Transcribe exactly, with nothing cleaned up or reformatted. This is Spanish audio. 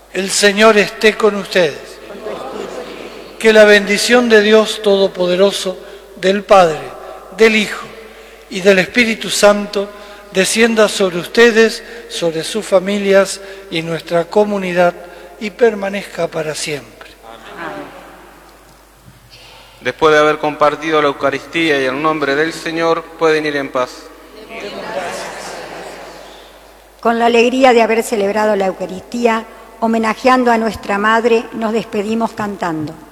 El Señor esté con ustedes. Que la bendición de Dios Todopoderoso, del Padre, del Hijo y del Espíritu Santo descienda sobre ustedes, sobre sus familias y nuestra comunidad y permanezca para siempre. Amén. Después de haber compartido la Eucaristía y el nombre del Señor, pueden ir en paz. Con la alegría de haber celebrado la Eucaristía, homenajeando a nuestra Madre, nos despedimos cantando.